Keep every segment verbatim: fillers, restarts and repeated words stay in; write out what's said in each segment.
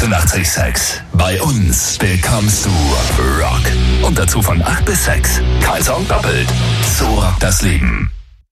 achtundachtzig Komma sechs. Bei uns bekommst du Rock. Und dazu von acht bis sechs. Kein Song doppelt. So rockt das Leben.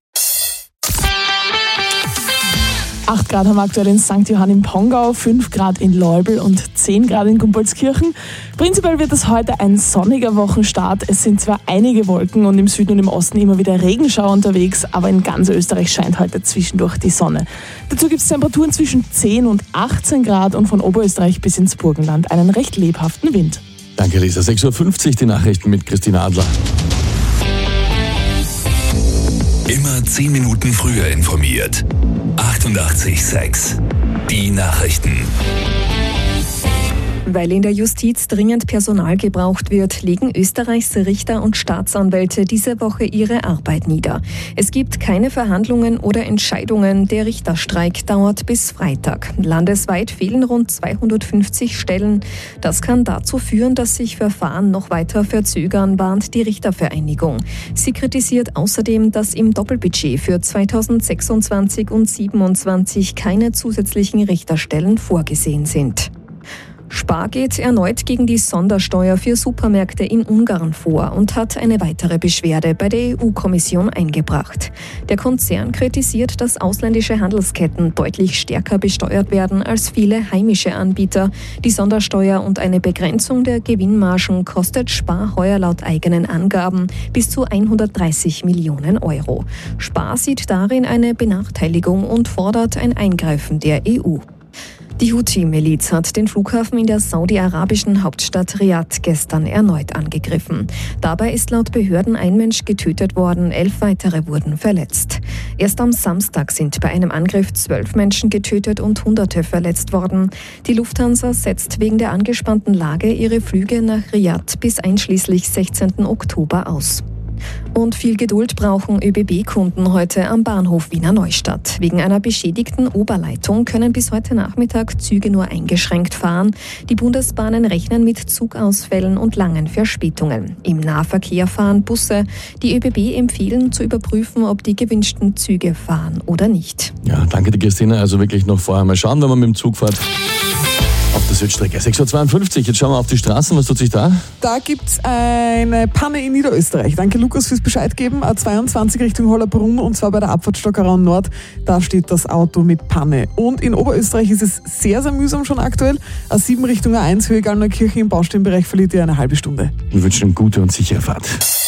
acht Grad haben wir aktuell in Sankt Johann im Pongau, fünf Grad in Leubel und zehn Grad in Gumpoldskirchen. Prinzipiell wird es heute ein sonniger Wochenstart. Es sind zwar einige Wolken und im Süden und im Osten immer wieder Regenschauer unterwegs, aber in ganz Österreich scheint heute zwischendurch die Sonne. Dazu gibt es Temperaturen zwischen zehn und achtzehn Grad und von Oberösterreich bis ins Burgenland einen recht lebhaften Wind. Danke, Lisa. sechs Uhr fünfzig, die Nachrichten mit Christina Adler. Immer zehn Minuten früher informiert. achtundachtzig Komma sechs. Die Nachrichten. Weil in der Justiz dringend Personal gebraucht wird, legen Österreichs Richter und Staatsanwälte diese Woche ihre Arbeit nieder. Es gibt keine Verhandlungen oder Entscheidungen. Der Richterstreik dauert bis Freitag. Landesweit fehlen rund zweihundertfünfzig Stellen. Das kann dazu führen, dass sich Verfahren noch weiter verzögern, warnt die Richtervereinigung. Sie kritisiert außerdem, dass im Doppelbudget für zweitausendsechsundzwanzig und zweitausendsiebenundzwanzig keine zusätzlichen Richterstellen vorgesehen sind. Spar geht erneut gegen die Sondersteuer für Supermärkte in Ungarn vor und hat eine weitere Beschwerde bei der E U-Kommission eingebracht. Der Konzern kritisiert, dass ausländische Handelsketten deutlich stärker besteuert werden als viele heimische Anbieter. Die Sondersteuer und eine Begrenzung der Gewinnmargen kostet Spar heuer laut eigenen Angaben bis zu hundertdreißig Millionen Euro. Spar sieht darin eine Benachteiligung und fordert ein Eingreifen der E U. Die Houthi-Miliz hat den Flughafen in der saudi-arabischen Hauptstadt Riad gestern erneut angegriffen. Dabei ist laut Behörden ein Mensch getötet worden, elf weitere wurden verletzt. Erst am Samstag sind bei einem Angriff zwölf Menschen getötet und Hunderte verletzt worden. Die Lufthansa setzt wegen der angespannten Lage ihre Flüge nach Riad bis einschließlich sechzehnten Oktober aus. Und viel Geduld brauchen Ö B B-Kunden heute am Bahnhof Wiener Neustadt. Wegen einer beschädigten Oberleitung können bis heute Nachmittag Züge nur eingeschränkt fahren. Die Bundesbahnen rechnen mit Zugausfällen und langen Verspätungen. Im Nahverkehr fahren Busse. Die Ö B B empfehlen zu überprüfen, ob die gewünschten Züge fahren oder nicht. Ja, danke dir, Christina. Also wirklich noch vorher mal schauen, wenn man mit dem Zug fährt. Auf der Südstrecke. sechs Uhr zweiundfünfzig, jetzt schauen wir auf die Straßen. Was tut sich da? Da gibt es eine Panne in Niederösterreich. Danke Lukas fürs Bescheid geben. A zweiundzwanzig Richtung Hollabrunn und zwar bei der Abfahrt Stockerau Nord. Da steht das Auto mit Panne. Und in Oberösterreich ist es sehr, sehr mühsam schon aktuell. A sieben Richtung A eins Höhe Gallnerkirchen im Baustellenbereich verliert ihr eine halbe Stunde. Wir wünschen eine gute und sichere Fahrt.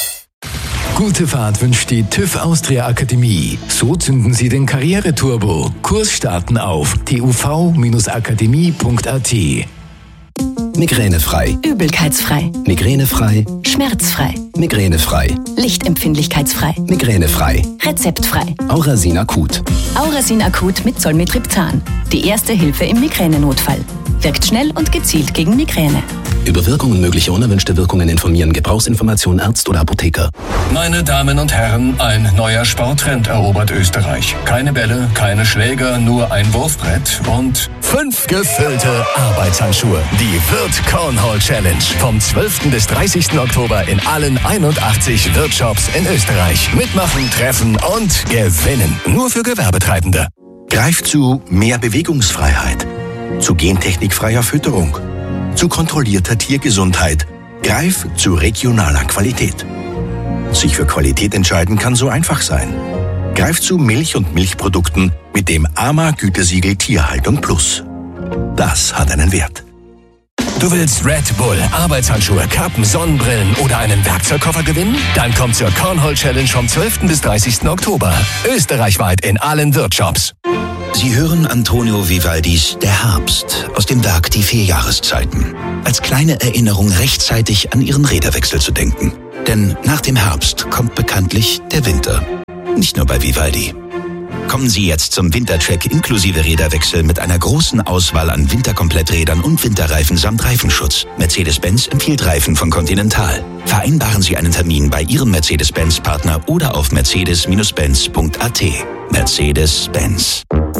Gute Fahrt wünscht die TÜV Austria Akademie. So zünden Sie den Karriereturbo. Kurs starten auf t u v akademie punkt a t. Migränefrei. Übelkeitsfrei. Migränefrei. Schmerzfrei. Migränefrei. Lichtempfindlichkeitsfrei. Migränefrei. Rezeptfrei. Aurasin Akut. Aurasin Akut mit Zolmitriptan. Die erste Hilfe im Migränenotfall. Wirkt schnell und gezielt gegen Migräne. Über Wirkungen mögliche unerwünschte Wirkungen informieren. Gebrauchsinformation Arzt oder Apotheker. Meine Damen und Herren, ein neuer Sporttrend erobert Österreich. Keine Bälle, keine Schläger, nur ein Wurfbrett und fünf gefüllte Arbeitshandschuhe. Die Wirt Cornhole Challenge. Vom zwölften bis dreißigsten Oktober in allen einundachtzig Wirt-Shops in Österreich. Mitmachen, treffen und gewinnen. Nur für Gewerbetreibende. Greift zu mehr Bewegungsfreiheit. Zu gentechnikfreier Fütterung. Zu kontrollierter Tiergesundheit. Greif zu regionaler Qualität. Sich für Qualität entscheiden kann so einfach sein. Greif zu Milch und Milchprodukten mit dem A M A-Gütesiegel Tierhaltung Plus. Das hat einen Wert. Du willst Red Bull, Arbeitshandschuhe, Kappen, Sonnenbrillen oder einen Werkzeugkoffer gewinnen? Dann komm zur Cornhole Challenge vom zwölften bis dreißigsten Oktober. Österreichweit in allen Wirt-Shops. Sie hören Antonio Vivaldis Der Herbst aus dem Werk Die vier Jahreszeiten. Als kleine Erinnerung rechtzeitig an Ihren Räderwechsel zu denken. Denn nach dem Herbst kommt bekanntlich der Winter. Nicht nur bei Vivaldi. Kommen Sie jetzt zum Wintercheck inklusive Räderwechsel mit einer großen Auswahl an Winterkompletträdern und Winterreifen samt Reifenschutz. Mercedes-Benz empfiehlt Reifen von Continental. Vereinbaren Sie einen Termin bei Ihrem Mercedes-Benz-Partner oder auf mercedes Benz punkt a t. Mercedes-Benz.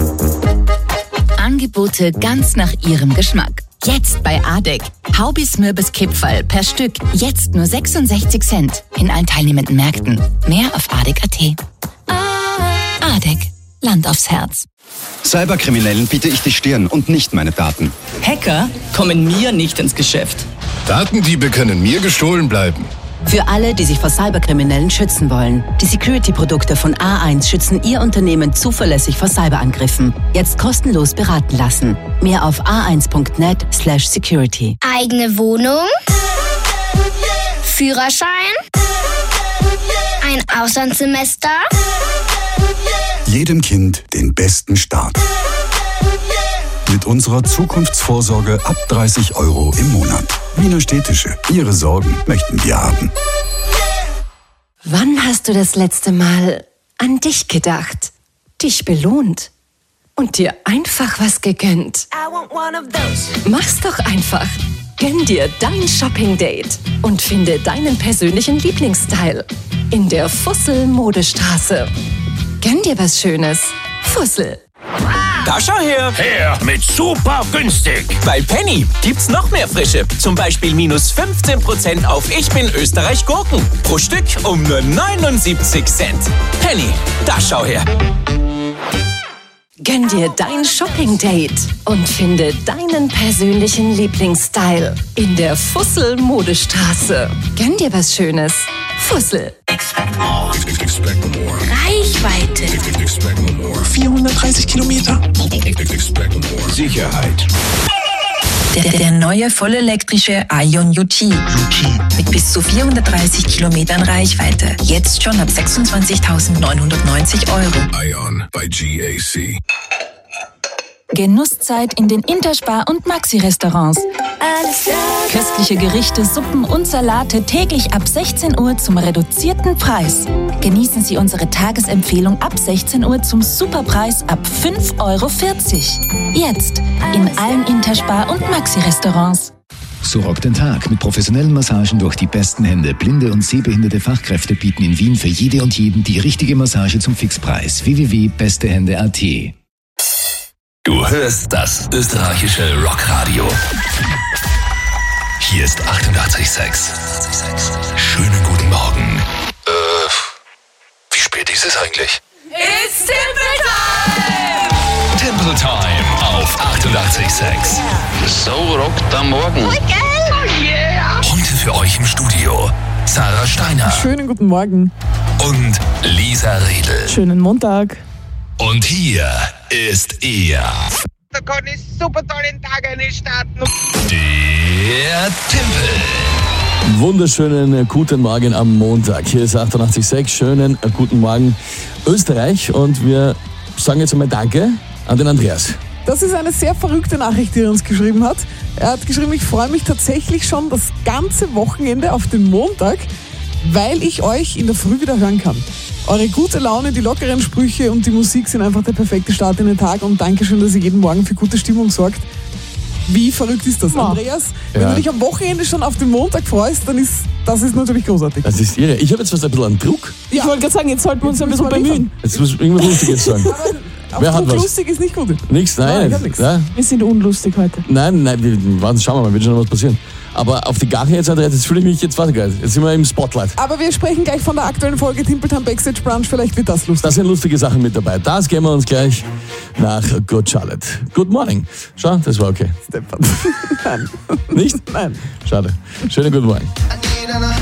Angebote ganz nach Ihrem Geschmack. Jetzt bei Adek. Haubis Mürbes Kipferl per Stück. Jetzt nur sechsundsechzig Cent. In allen teilnehmenden Märkten. Mehr auf adek punkt a t. Adek. Land aufs Herz. Cyberkriminellen biete ich die Stirn und nicht meine Daten. Hacker kommen mir nicht ins Geschäft. Datendiebe können mir gestohlen bleiben. Für alle, die sich vor Cyberkriminellen schützen wollen. Die Security-Produkte von A eins schützen Ihr Unternehmen zuverlässig vor Cyberangriffen. Jetzt kostenlos beraten lassen. Mehr auf a eins punkt net slash security. Eigene Wohnung? Führerschein? Ein Auslandssemester? Jedem Kind den besten Start. Mit unserer Zukunftsvorsorge ab dreißig Euro im Monat. Wiener Städtische. Ihre Sorgen möchten wir haben. Wann hast du das letzte Mal an dich gedacht, dich belohnt und dir einfach was gegönnt? Mach's doch einfach. Gönn dir dein Shopping-Date und finde deinen persönlichen Lieblingsstyle in der Fussel-Modestraße. Gönn dir was Schönes. Fussel. Da schau her! Her mit super günstig! Bei Penny gibt's noch mehr Frische. Zum Beispiel minus fünfzehn Prozent auf Ich bin Österreich Gurken. Pro Stück um nur neunundsiebzig Cent. Penny, da schau her! Gönn dir dein Shopping-Date und finde deinen persönlichen Lieblingsstyle in der Fussel-Modestraße. Gönn dir was Schönes. Fussel. Reichweite. vierhundertdreißig Kilometer. Sicherheit. Der, der neue vollelektrische Ion U G. Mit bis zu vierhundertdreißig Kilometern Reichweite. Jetzt schon ab sechsundzwanzigtausendneunhundertneunzig Euro. Ion bei G A C. Genusszeit in den Interspar- und Maxi-Restaurants. Köstliche Gerichte, Suppen und Salate täglich ab sechzehn Uhr zum reduzierten Preis. Genießen Sie unsere Tagesempfehlung ab sechzehn Uhr zum Superpreis ab fünf Euro vierzig. Jetzt in allen Interspar- und Maxi-Restaurants. So rockt den Tag mit professionellen Massagen durch die besten Hände. Blinde und sehbehinderte Fachkräfte bieten in Wien für jede und jeden die richtige Massage zum Fixpreis. w w w punkt beste hände punkt a t. Du hörst das österreichische Rockradio. Hier ist achtundachtzig Komma sechs. Schönen guten Morgen. Äh, wie spät ist es eigentlich? It's Temple Time! Temple Time auf achtundachtzig Komma sechs. So rockt am Morgen. Voll geil! Oh yeah! Heute für euch im Studio Sarah Steiner. Schönen guten Morgen. Und Lisa Riedl. Schönen Montag. Und hier ist er. Da kann ich super tollen Tag einstarten. Der Tempel. Wunderschönen guten Morgen am Montag. Hier ist achtundachtzig Komma sechs. Schönen guten Morgen Österreich. Und wir sagen jetzt einmal Danke an den Andreas. Das ist eine sehr verrückte Nachricht, die er uns geschrieben hat. Er hat geschrieben, ich freue mich tatsächlich schon das ganze Wochenende auf den Montag, weil ich euch in der Früh wieder hören kann. Eure gute Laune, die lockeren Sprüche und die Musik sind einfach der perfekte Start in den Tag und Dankeschön, dass ihr jeden Morgen für gute Stimmung sorgt. Wie verrückt ist das, ja. Andreas? Wenn ja. du dich am Wochenende schon auf den Montag freust, dann ist das ist natürlich großartig. Das ist irre. Ich habe jetzt was ein bisschen an Druck. Ja. Ich wollte gerade sagen, jetzt sollten wir uns ein bisschen bemühen. Jetzt muss ich irgendwas Lustiges sagen. Aber Wer hat was? Lustig ist nicht gut. Nichts? Nein. Nein, ich hab nichts. Nein. Wir sind unlustig heute. Nein, nein, wir, schauen wir mal, wird schon noch was passieren. Aber auf die Gache jetzt, Andreas, jetzt fühle ich mich jetzt, warte geil, jetzt sind wir im Spotlight. Aber wir sprechen gleich von der aktuellen Folge Timpeltime Backstage Brunch, vielleicht wird das lustig. Da sind lustige Sachen mit dabei. Das geben wir uns gleich nach Good Charlotte. Good morning. Schau, das war okay. Nein. Nicht? Nein. Schade. Schönen guten Morgen.